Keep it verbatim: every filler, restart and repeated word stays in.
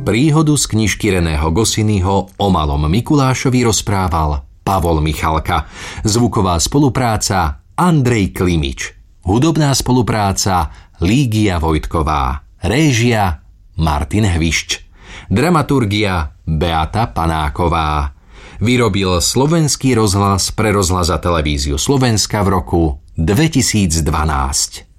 Príhodu z knižky Reného Goscinnyho o malom Mikulášovi rozprával Pavol Michalka. Zvuková spolupráca Andrej Klimič. Hudobná spolupráca Lígia Vojtková. Réžia Martin Hvišť. Dramaturgia Beata Panáková. Vyrobil Slovenský rozhlas pre rozhlas a televíziu Slovenska v roku dvetisícdvanásť.